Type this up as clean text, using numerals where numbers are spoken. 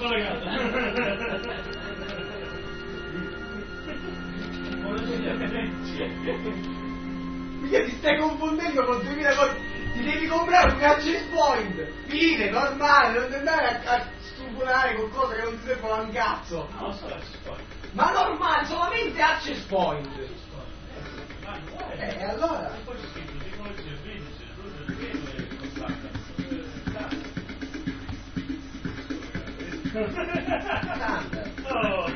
collegato. Mica ti stai confondendo con 2000 cose. Ti devi comprare un access point. Fine, normale, non devi andare a stupurare con cose che non ti servono a un cazzo. No, solo access point. Ma normale, solamente access point. Allora? E poi c'è scritto tecnologia 15, e costante. Standard. Oh.